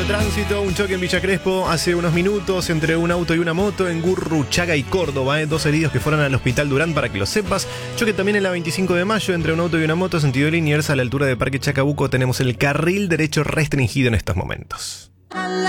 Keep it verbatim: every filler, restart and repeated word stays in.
de tránsito, un choque en Villa Crespo hace unos minutos entre un auto y una moto en Gurruchaga y Córdoba, ¿eh? Dos heridos que fueron al Hospital Durán para que lo sepas. Choque también en la veinticinco de mayo entre un auto y una moto sentido Liniers a la altura de Parque Chacabuco. Tenemos el carril derecho restringido en estos momentos.